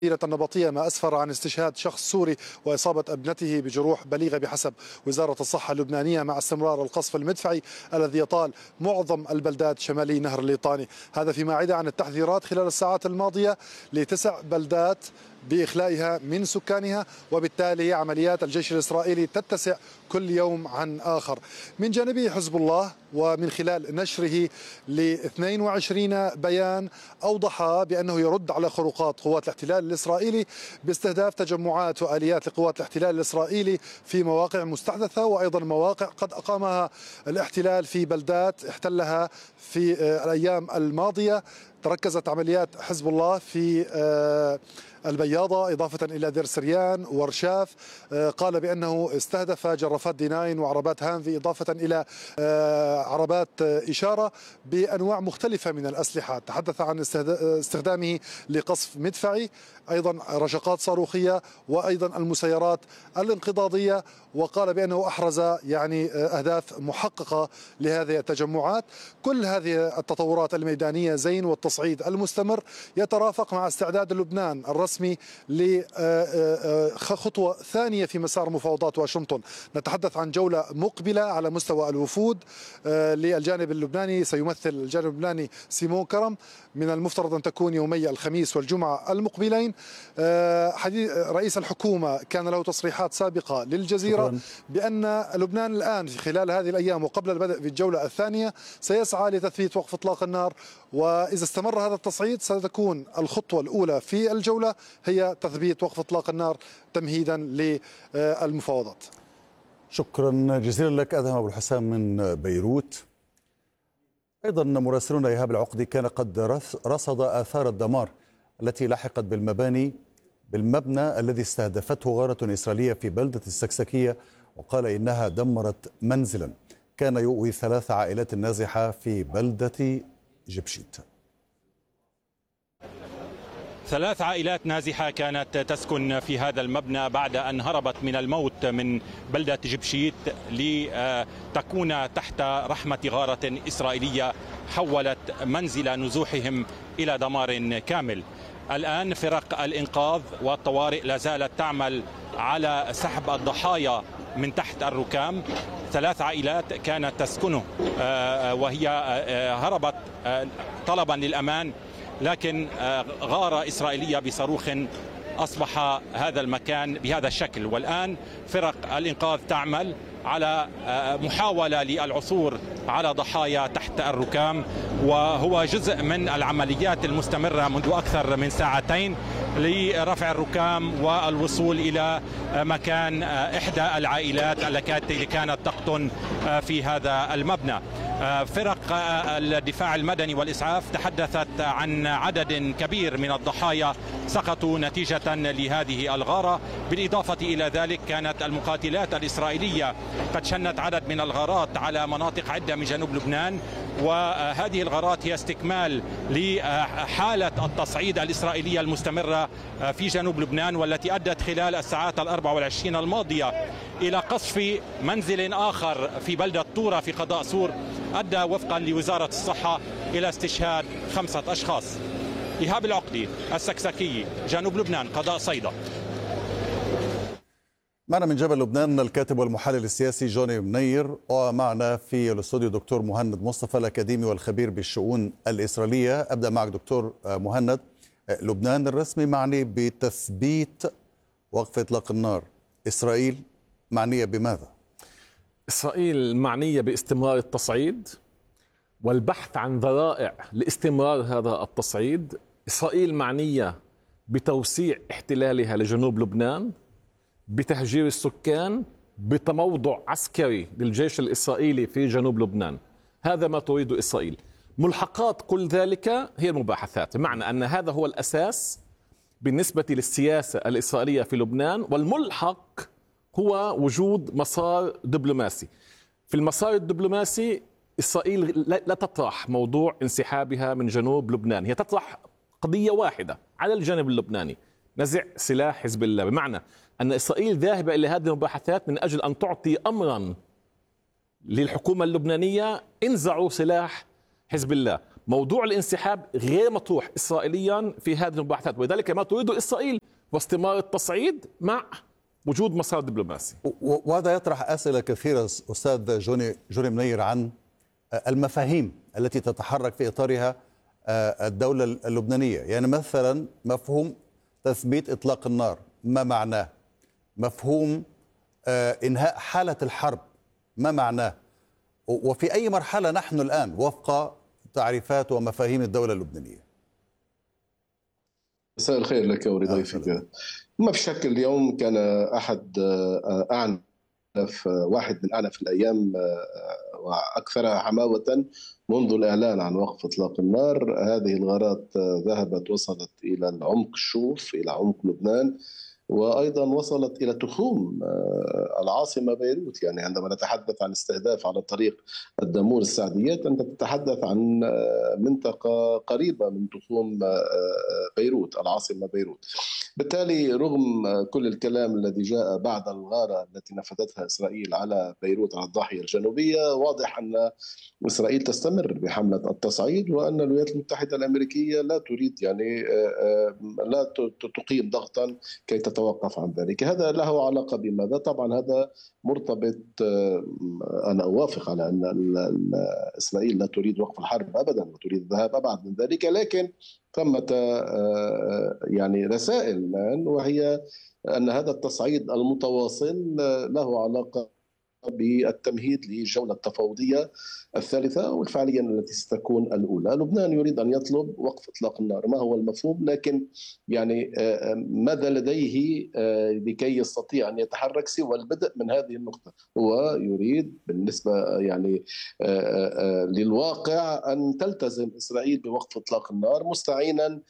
النبطية، ما أسفر عن استشهاد شخص سوري وإصابة ابنته بجروح بليغة بحسب وزارة الصحة اللبنانية، مع استمرار القصف المدفعي الذي يطال معظم البلدات شمالي نهر الليطاني. هذا فيما عدا عن التحذيرات خلال الساعات الماضية ل9 بلدات بإخلائها من سكانها، وبالتالي عمليات الجيش الإسرائيلي تتسع كل يوم عن آخر. من جانبه حزب الله، ومن خلال نشره ل 22 بيان، أوضح بأنه يرد على خروقات قوات الاحتلال الإسرائيلي باستهداف تجمعات وآليات لقوات الاحتلال الإسرائيلي في مواقع مستحدثة، وأيضا مواقع قد أقامها الاحتلال في بلدات احتلها في الأيام الماضية. تركزت عمليات حزب الله في البياضة إضافة إلى دير سريان ورشاف. قال بأنه استهدف جرافات دي 9 وعربات هانفي، إضافة إلى عربات إشارة بأنواع مختلفة من الأسلحة. تحدث عن استخدامه لقصف مدفعي، أيضا رشقات صاروخية، وأيضا المسيرات الانقضاضية. وقال بأنه أحرز أهداف محققة لهذه التجمعات. كل هذه التطورات الميدانية زين، والتصعيد المستمر يترافق مع استعداد لبنان الرسمي لخطوة ثانية في مسار مفاوضات واشنطن. نتحدث عن جولة مقبلة على مستوى الوفود للجانب اللبناني. سيمثل الجانب اللبناني سيمون كرم، من المفترض أن تكون يومي الخميس والجمعة المقبلين. رئيس الحكومة كان له تصريحات سابقة للجزيرة بأن لبنان الآن في خلال هذه الأيام وقبل البدء في الجولة الثانية سيسعى لتثبيت وقف إطلاق النار، وإذا استمر هذا التصعيد ستكون الخطوة الأولى في الجولة هي تثبيت وقف إطلاق النار تمهيدا للمفاوضات. شكرا جزيلا لك أدهم أبو الحسام من بيروت. أيضا مراسلنا إيهاب العقدي كان قد رصد آثار الدمار التي لحقت بالمبنى الذي استهدفته غارة إسرائيلية في بلدة السكسكية، وقال إنها دمرت منزلا كان يؤوي 3 عائلات نازحة في بلدة جبشيت. 3 عائلات نازحة كانت تسكن في هذا المبنى بعد أن هربت من الموت من بلدة جبشيت لتكون تحت رحمة غارة إسرائيلية حولت منزل نزوحهم إلى دمار كامل. الآن فرق الإنقاذ والطوارئ لا زالت تعمل على سحب الضحايا من تحت الركام. 3 عائلات كانت تسكنه وهي هربت طلبا للأمان، لكن غارة إسرائيلية بصاروخ أصبح هذا المكان بهذا الشكل. والآن فرق الإنقاذ تعمل على محاولة للعثور على ضحايا تحت الركام، وهو جزء من العمليات المستمرة منذ أكثر من 2 ساعات لرفع الركام والوصول إلى مكان إحدى العائلات التي كانت تقطن في هذا المبنى. فرق الدفاع المدني والإسعاف تحدثت عن عدد كبير من الضحايا سقطوا نتيجة لهذه الغارة. بالإضافة إلى ذلك كانت المقاتلات الإسرائيلية قد شنت عدد من الغارات على مناطق عدة من جنوب لبنان، وهذه الغارات هي استكمال لحالة التصعيد الإسرائيلية المستمرة في جنوب لبنان، والتي أدت خلال الساعات 24 الماضية إلى قصف منزل آخر في بلدة طورة في قضاء سور، أدى وفقا لوزارة الصحة إلى استشهاد 5 أشخاص. إيهاب العقدي، السكسكي، جنوب لبنان، قضاء صيدا. معنا من جبل لبنان الكاتب والمحلل السياسي جوني منير، ومعنا في الاستوديو دكتور مهند مصطفى الأكاديمي والخبير بالشؤون الإسرائيلية. أبدأ معك دكتور مهند. لبنان الرسمي معني بتثبيت وقف إطلاق النار، إسرائيل معنية بماذا؟ إسرائيل معنية باستمرار التصعيد والبحث عن ذرائع لاستمرار هذا التصعيد. إسرائيل معنية بتوسيع احتلالها لجنوب لبنان، بتهجير السكان، بتموضع عسكري للجيش الإسرائيلي في جنوب لبنان. هذا ما تريد إسرائيل. ملحقات كل ذلك هي المباحثات، بمعنى أن هذا هو الأساس بالنسبة للسياسة الإسرائيلية في لبنان، والملحق هو وجود مسار دبلوماسي. في المسار الدبلوماسي إسرائيل لا تطرح موضوع انسحابها من جنوب لبنان، هي تطرح قضية واحدة على الجانب اللبناني: نزع سلاح حزب الله. بمعنى أن إسرائيل ذاهبة إلى هذه المباحثات من أجل أن تعطي أمرا للحكومة اللبنانية: انزعوا سلاح حزب الله. موضوع الانسحاب غير مطروح إسرائيليا في هذه المباحثات، ولذلك ما تريده إسرائيل واستمرار التصعيد مع وجود مسار دبلوماسي. وهذا يطرح أسئلة كثيرة أستاذ جوني منير عن المفاهيم التي تتحرك في إطارها الدولة اللبنانية. يعني مثلا مفهوم تثبيت إطلاق النار، ما معناه؟ مفهوم إنهاء حالة الحرب، ما معناه؟ وفي أي مرحلة نحن الآن وفق تعريفات ومفاهيم الدولة اللبنانية؟ مساء الخير لك ولضيفك. ما بشك اليوم كان أحد واحد من أعنف الأيام وأكثرها حماوة منذ الإعلان عن وقف إطلاق النار. هذه الغارات وصلت إلى العمق الشوف، إلى عمق لبنان، وأيضا وصلت إلى تخوم العاصمة بيروت. يعني عندما نتحدث عن استهداف على طريق الدمور السعديات، أنت تتحدث عن منطقة قريبة من تخوم بيروت، العاصمة بيروت. بالتالي رغم كل الكلام الذي جاء بعد الغارة التي نفذتها إسرائيل على بيروت، على الضاحية الجنوبية، واضح أن إسرائيل تستمر بحملة التصعيد، وأن الولايات المتحدة الأمريكية لا تريد لا تقيم ضغطا كي تتوقف عن ذلك. هذا له علاقة بماذا؟ طبعا هذا مرتبط، أنا أوافق على أن إسرائيل لا تريد وقف الحرب أبدا وتريد الذهاب أبعد من ذلك، لكن ثمة يعني رسائل الآن، وهي أن هذا التصعيد المتواصل له علاقة بالتمهيد للجولة التفاوضية الثالثة والفعليا التي ستكون الأولى. لبنان يريد أن يطلب وقف إطلاق النار، ما هو المفهوم؟ لكن يعني ماذا لديه لكي يستطيع أن يتحرك سوى البدء من هذه النقطة؟ هو يريد بالنسبة يعني للواقع أن تلتزم إسرائيل بوقف إطلاق النار، مستعينا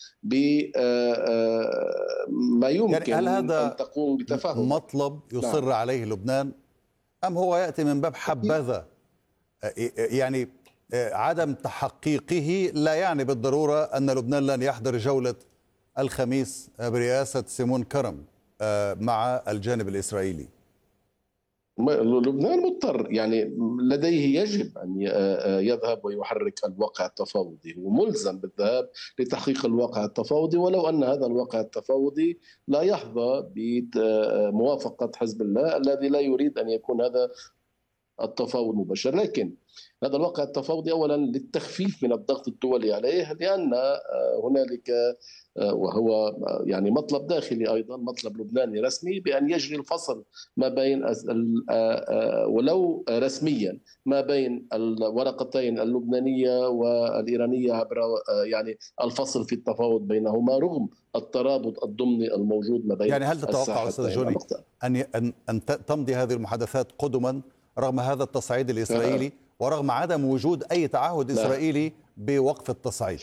بما يمكن يعني هل هذا أن تقوم بتفاهم مطلب يصر عليه لبنان، أم هو يأتي من باب حبذا؟ يعني عدم تحقيقه لا يعني بالضرورة أن لبنان لن يحضر جولة الخميس برئاسة سيمون كرم مع الجانب الإسرائيلي. لبنان مضطر، يعني لديه يجب أن يذهب ويحرك الواقع التفاوضي، وملزم بالذهاب لتحقيق الواقع التفاوضي، ولو أن هذا الواقع التفاوضي لا يحظى بموافقة حزب الله الذي لا يريد أن يكون هذا التفاوض مباشر. لكن هذا الواقع التفاوضي أولا للتخفيف من الضغط الدولي عليه، لأن هنالك وهو يعني مطلب داخلي أيضا، مطلب لبناني رسمي، بأن يجري الفصل ما بين ولو رسميا ما بين الورقتين اللبنانية والإيرانية عبر يعني الفصل في التفاوض بينهما، رغم الترابط الضمني الموجود ما بين. يعني هل تتوقع أستاذ جوني أن تمضي هذه المحادثات قدما رغم هذا التصعيد الإسرائيلي ورغم عدم وجود أي تعهد إسرائيلي بوقف التصعيد؟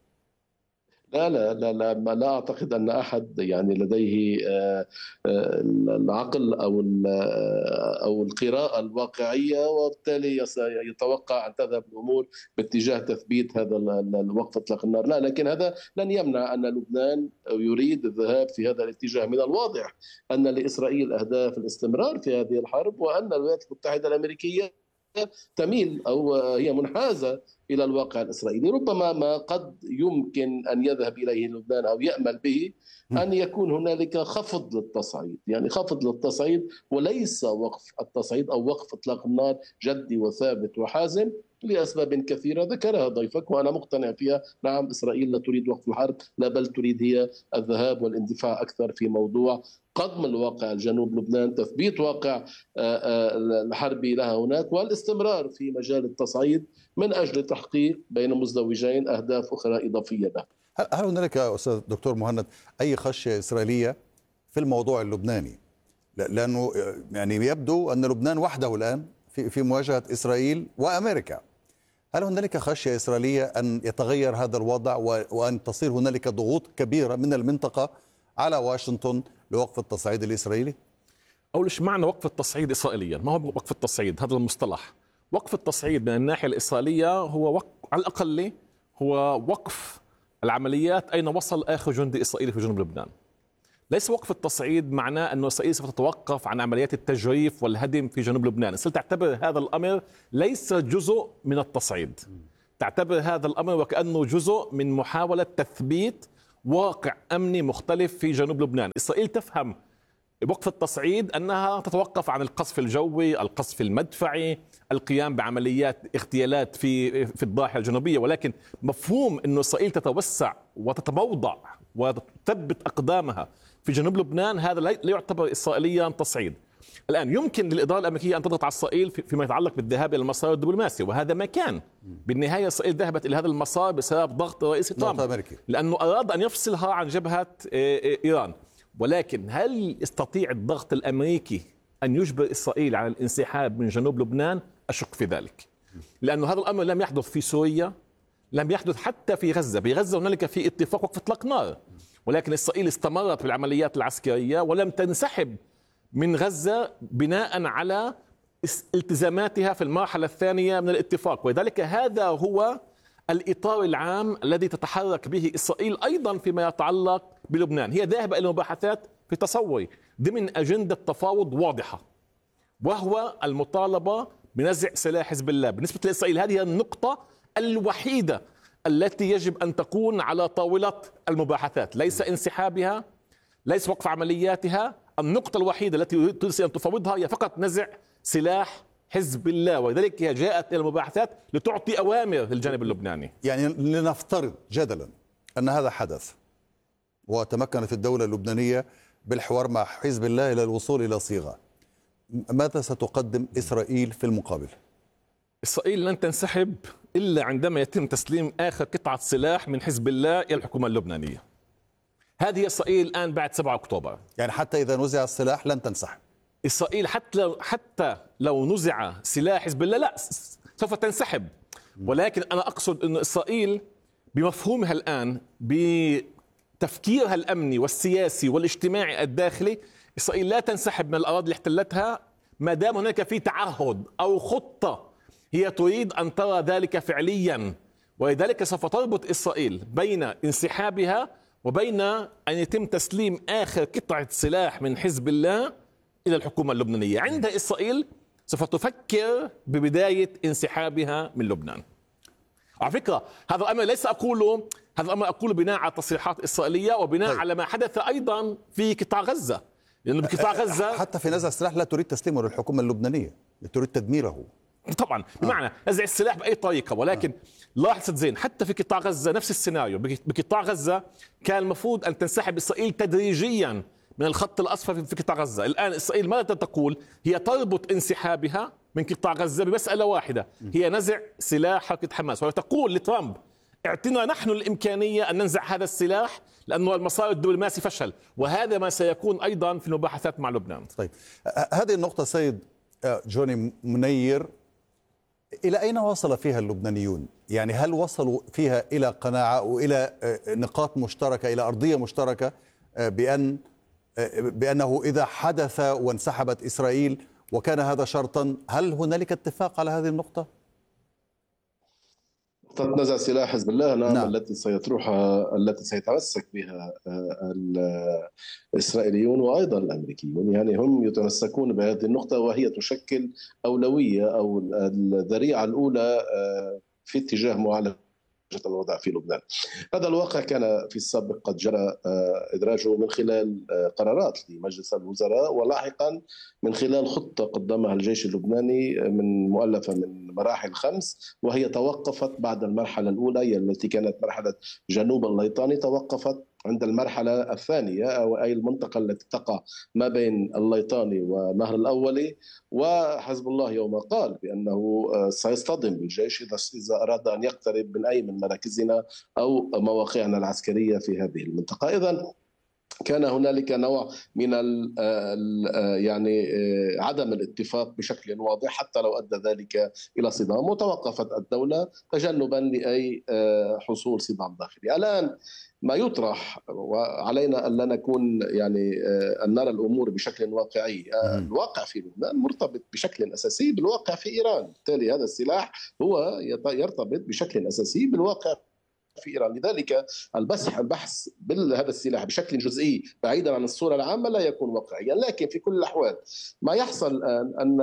لا أعتقد أن أحد يعني لديه العقل أو القراءة الواقعية، وبالتالي يتوقع أن تذهب الأمور باتجاه تثبيت هذا الوقف إطلاق النار. لا، لكن هذا لن يمنع أن لبنان يريد الذهاب في هذا الاتجاه. من الواضح أن لإسرائيل أهداف الاستمرار في هذه الحرب، وأن الولايات المتحدة الأمريكية تميل أو هي منحازة إلى الواقع الإسرائيلي. ربما ما قد يمكن أن يذهب إليه لبنان أو يأمل به أن يكون هنالك خفض للتصعيد، يعني خفض للتصعيد وليس وقف التصعيد أو وقف إطلاق النار جدي وثابت وحازم، لأسباب كثيرة ذكرها ضيفك وأنا مقتنع فيها. نعم، إسرائيل لا تريد وقف الحرب، لا بل تريد هي الذهاب والاندفاع أكثر في موضوع قضم الواقع الجنوب لبنان، تثبيت واقع الحربي لها هناك، والاستمرار في مجال التصعيد من أجل تحقيق بين مزدوجين أهداف أخرى إضافية له. هل هنالك أستاذ دكتور مهند أي خشية إسرائيلية في الموضوع اللبناني؟ لأنه يعني يبدو أن لبنان وحده الآن في مواجهة إسرائيل وأمريكا. هل هنالك خشية إسرائيلية أن يتغير هذا الوضع وأن تصير هنالك ضغوط كبيرة من المنطقة على واشنطن لوقف التصعيد الإسرائيلي؟ أول شيء معنى وقف التصعيد إسرائيليا، ما هو وقف التصعيد؟ هذا المصطلح وقف التصعيد من الناحية الإسرائيلية هو على الأقل هو وقف العمليات أين وصل آخر جندي إسرائيلي في جنوب لبنان. ليس وقف التصعيد معناه أن إسرائيل سوف تتوقف عن عمليات التجريف والهدم في جنوب لبنان. إسرائيل تعتبر هذا الأمر ليس جزء من التصعيد. تعتبر هذا الأمر وكأنه جزء من محاولة تثبيت واقع أمني مختلف في جنوب لبنان. إسرائيل تفهم وقف التصعيد أنها تتوقف عن القصف الجوي، القصف المدفعي، القيام بعمليات اغتيالات في الضاحية الجنوبية، ولكن مفهوم أن إسرائيل تتوسع وتتموضع وتثبت أقدامها في جنوب لبنان هذا لا يعتبر إسرائيليا تصعيد. الآن يمكن للإدارة الأمريكية أن تضغط على إسرائيل فيما يتعلق بالذهاب إلى المسار الدبلوماسي، وهذا ما كان. بالنهاية إسرائيل ذهبت إلى هذا المسار بسبب ضغط الرئيس ترامب، لأنه أراد أن يفصلها عن جبهة إيران. ولكن هل يستطيع الضغط الأمريكي أن يجبر إسرائيل على الانسحاب من جنوب لبنان؟ أشك في ذلك، لأنه هذا الأمر لم يحدث في سوريا، لم يحدث حتى في غزة. بغزة هنالك في اتفاق وقف إطلاق نار، ولكن إسرائيل استمرت بالعمليات العسكرية ولم تنسحب من غزة بناء على التزاماتها في المرحلة الثانية من الاتفاق. ولذلك هذا هو الإطار العام الذي تتحرك به إسرائيل أيضا فيما يتعلق بلبنان. هي ذاهبة إلى المباحثات في تصوري ضمن أجندة تفاوض واضحة، وهو المطالبة بنزع سلاح حزب الله. بالنسبة لإسرائيل هذه النقطة الوحيدة التي يجب أن تكون على طاولة المباحثات، ليس انسحابها، ليس وقف عملياتها. النقطة الوحيدة التي تريد أن تفاوضها هي فقط نزع سلاح حزب الله، ولذلك هي جاءت إلى المباحثات لتعطي أوامر للجانب اللبناني. يعني لنفترض جدلا أن هذا حدث وتمكنت الدولة اللبنانية بالحوار مع حزب الله إلى الوصول إلى صيغة، ماذا ستقدم إسرائيل في المقابل؟ إسرائيل لن تنسحب إلا عندما يتم تسليم آخر قطعة سلاح من حزب الله إلى الحكومة اللبنانية. هذه إسرائيل الآن بعد 7 أكتوبر. يعني حتى إذا نزع السلاح لن تنسحب إسرائيل، حتى لو نزع سلاح حزب الله لا سوف تنسحب. ولكن أنا أقصد أن إسرائيل بمفهومها الآن، بتفكيرها الأمني والسياسي والاجتماعي الداخلي، إسرائيل لا تنسحب من الأراضي اللي احتلتها ما دام هناك في تعهد أو خطة هي تريد أن ترى ذلك فعليا. ولذلك سوف تربط إسرائيل بين انسحابها وبين أن يتم تسليم آخر قطعة سلاح من حزب الله إلى الحكومة اللبنانية. عندها إسرائيل سوف تفكر ببداية انسحابها من لبنان. على فكرة هذا الأمر ليس أقوله، هذا الأمر أقوله بناء على تصريحات إسرائيلية وبناء على ما حدث أيضا في قطاع غزة، لأنه بقطاع غزة حتى في نزع السلاح لا تريد تسليمه للحكومة اللبنانية، تريد تدميره طبعا بمعنى نزع السلاح بأي طريقة. ولكن لاحظت زين حتى في قطاع غزة نفس السيناريو. بقطاع غزة كان المفروض أن تنسحب إسرائيل تدريجيا من الخط الأصفر في قطاع غزة. الآن إسرائيل ماذا تقول؟ هي تربط انسحابها من قطاع غزة بمسألة واحدة، هي نزع سلاح حركة حماس. وتقول لترامب اعطنا نحن الإمكانية أن ننزع هذا السلاح لأنه المسار الدبلوماسي فشل. وهذا ما سيكون أيضا في المباحثات مع لبنان. طيب هذه النقطة سيد جوني منير، إلى أين وصل فيها اللبنانيون؟ يعني هل وصلوا فيها إلى قناعة وإلى نقاط مشتركة، إلى أرضية مشتركة بأنه إذا حدث وانسحبت إسرائيل وكان هذا شرطا، هل هنالك اتفاق على هذه النقطة؟ نزع سلاح حزب الله نعم. التي سيتمسك بها الإسرائيليون وأيضا الأمريكيون، يعني هم يتمسكون بهذه النقطة، وهي تشكل أولوية أو الذريعة الأولى في اتجاه معالجة الوضع في لبنان. هذا الواقع كان في السابق قد جرى إدراجه من خلال قرارات لمجلس الوزراء، ولاحقا من خلال خطة قدمها الجيش اللبناني مؤلفة من مراحل 5، وهي توقفت بعد المرحلة الأولى التي كانت مرحلة جنوب الليطاني، توقفت عند المرحلة الثانية أي المنطقة التي تقع ما بين الليطاني ونهر الأولي. وحزب الله يوم قال بأنه سيصطدم بالجيش إذا أراد أن يقترب من أي من مراكزنا أو مواقعنا العسكرية في هذه المنطقة. إذن كان هنالك نوع من يعني عدم الاتفاق بشكل واضح، حتى لو أدى ذلك إلى صدام، وتوقفت الدولة تجنبا لأي حصول صدام داخلي. الآن ما يطرح، وعلينا أن لا نكون يعني أن نرى الأمور بشكل واقعي. الواقع في لبنان مرتبط بشكل أساسي بالواقع في إيران، بالتالي هذا السلاح هو يرتبط بشكل أساسي بالواقع في إيران. لذلك البحث بهذا السلاح بشكل جزئي بعيدا عن الصورة العامة لا يكون واقعيا. لكن في كل الأحوال ما يحصل أن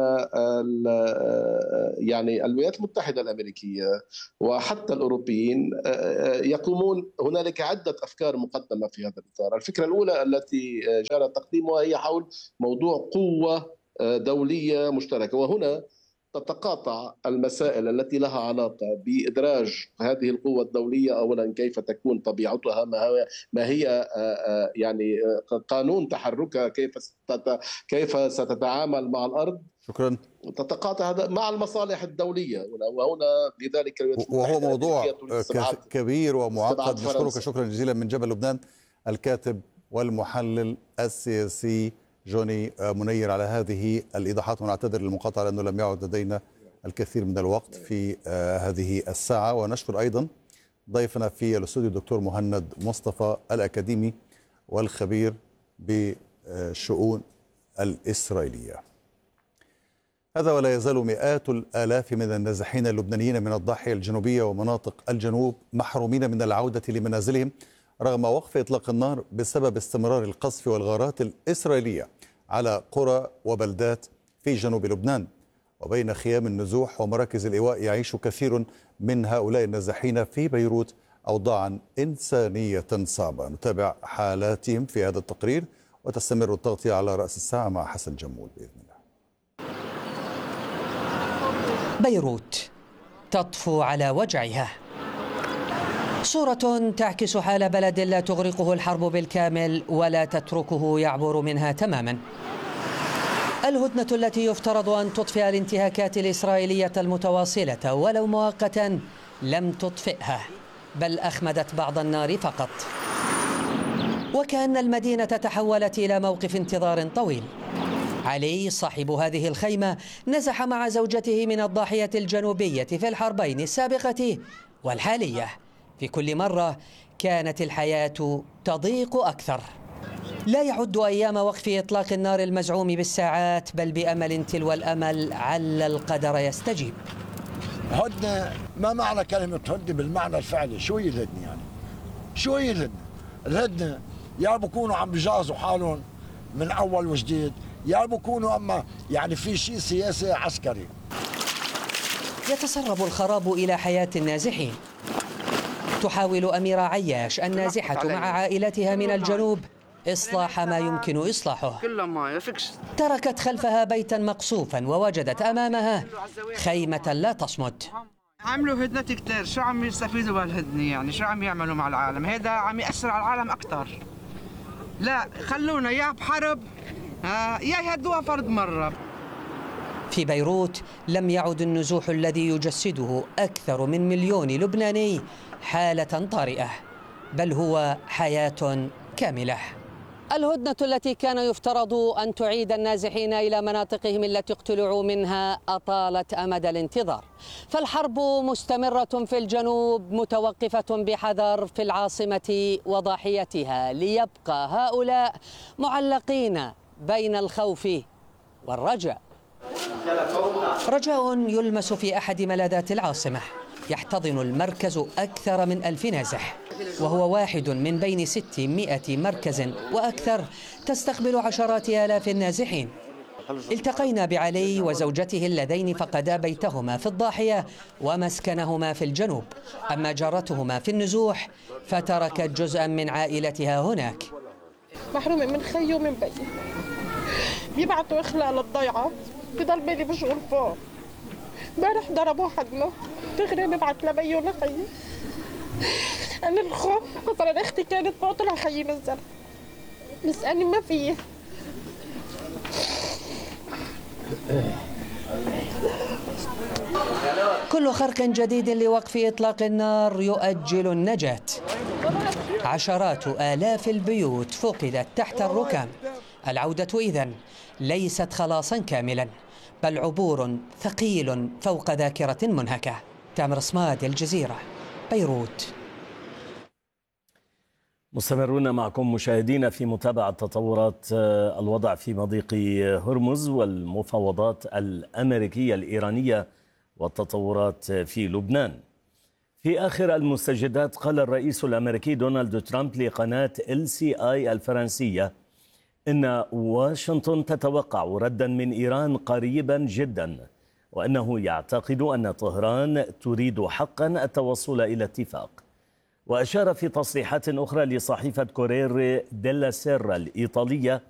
يعني الولايات المتحدة الأمريكية وحتى الأوروبيين يقومون، هنالك عدة أفكار مقدمة في هذا الإطار. الفكرة الأولى التي جرى تقديمها هي حول موضوع قوة دولية مشتركة، وهنا تتقاطع المسائل التي لها علاقة بإدراج هذه القوة الدولية. أولا كيف تكون طبيعتها، ما هي يعني قانون تحركها، كيف ستتعامل مع الأرض. شكرا. تتقاطع هذا مع المصالح الدولية، وهنا لذلك وهو موضوع كبير ومعقد. نشكرك شكرا جزيلا من جبل لبنان الكاتب والمحلل السياسي جوني منير على هذه الإيضاحات، ونعتذر للمقاطعة لأنه لم يعد لدينا الكثير من الوقت في هذه الساعة. ونشكر أيضا ضيفنا في الاستوديو الدكتور مهند مصطفى الأكاديمي والخبير بالشؤون الإسرائيلية. هذا ولا يزال مئات الآلاف من النازحين اللبنانيين من الضاحية الجنوبية ومناطق الجنوب محرومين من العودة لمنازلهم رغم وقف إطلاق النار بسبب استمرار القصف والغارات الإسرائيلية على قرى وبلدات في جنوب لبنان. وبين خيام النزوح ومراكز الإيواء يعيش كثير من هؤلاء النازحين في بيروت أوضاعا إنسانية صعبة. نتابع حالاتهم في هذا التقرير، وتستمر التغطية على رأس الساعة مع حسن جمول بإذن الله. بيروت تطفو على وجعها، صورة تعكس حال بلد لا تغرقه الحرب بالكامل ولا تتركه يعبر منها تماما. الهدنة التي يفترض أن تطفئ الانتهاكات الإسرائيلية المتواصلة ولو مؤقتا لم تطفئها، بل أخمدت بعض النار فقط، وكأن المدينة تحولت إلى موقف انتظار طويل. علي صاحب هذه الخيمة نزح مع زوجته من الضاحية الجنوبية في الحربين السابقة والحالية. في كل مرة كانت الحياة تضيق أكثر. لا يعد أيام وقف إطلاق النار المزعوم بالساعات، بل بأمل تلو الأمل عل القدر يستجيب. هدنة، ما معنى كلمة هدنة بالمعنى الفعلي؟ شو هي الهدنة يعني؟ شو هي الهدنة؟ الهدنة يا بكونوا عم بجازوا حالهم من أول وجديد، يا بكونوا أما يعني في شيء سياسي عسكري. يتسرب الخراب إلى حياة النازحين. تحاول أميرة عياش النازحة مع عائلتها من الجنوب إصلاح ما يمكن إصلاحه. تركت خلفها بيتا مقصوفا ووجدت أمامها خيمة لا تصمد. عملوا هدنة كتير، شو عم يستفيدوا بهالهدنة يعني؟ شو عم يعملوا مع العالم؟ هذا عم يأثر على العالم أكتر. لا خلونا يا بحرب يا يهدوها فرد مرة. في بيروت لم يعد النزوح الذي يجسده أكثر من 1,000,000 لبناني حالة طارئة، بل هو حياة كاملة. الهدنة التي كان يفترض أن تعيد النازحين إلى مناطقهم التي اقتلعوا منها أطالت أمد الانتظار، فالحرب مستمرة في الجنوب متوقفة بحذر في العاصمة وضاحيتها، ليبقى هؤلاء معلقين بين الخوف والرجاء. رجاء يلمس في أحد ملاذات العاصمة. يحتضن المركز أكثر من 1000 نازح، وهو واحد من بين 600 مركز وأكثر تستقبل عشرات آلاف النازحين. التقينا بعلي وزوجته اللذين فقدا بيتهما في الضاحية ومسكنهما في الجنوب، أما جارتهما في النزوح فتركت جزءا من عائلتها هناك. محرومة من خي ومن بي، بيبعتوا إخلال الضيعة، بضل بيلي بشغل فوق. امبارح ضربوا حدنا، دغري ببعت لبي ولخي. أنا الخوف مثلا أختي كانت فوق، طلع خيي نزل، بس أنا ما فيه. كل خرق جديد لوقف إطلاق النار يؤجل النجاة. عشرات آلاف البيوت فقدت تحت الركام. العودة إذن ليست خلاصا كاملا، بل عبور ثقيل فوق ذاكرة منهكة. تامر صماد، الجزيرة، بيروت. مستمرون معكم مشاهدينا في متابعة تطورات الوضع في مضيق هرمز والمفاوضات الأمريكية الإيرانية والتطورات في لبنان. في آخر المستجدات قال الرئيس الأمريكي دونالد ترامب لقناة LCI الفرنسية إن واشنطن تتوقع ردا من إيران قريبا جدا، وأنه يعتقد أن طهران تريد حقا التوصل إلى اتفاق. وأشار في تصريحات أخرى لصحيفة كورير ديلا سيرا الإيطالية